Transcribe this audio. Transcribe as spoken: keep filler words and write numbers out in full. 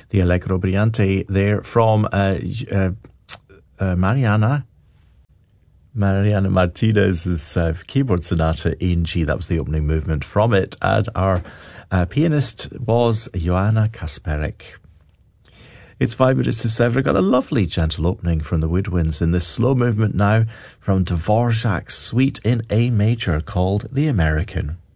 the Allegro Brillante there from uh, uh, uh, Mariana. Mariana Martinez's uh, keyboard sonata in G. That was the opening movement from it. And our uh, pianist was Joanna Kasperek. It's five minutes to seven. I've got a lovely gentle opening from the woodwinds in this slow movement now from Dvorak's suite in A major called The American.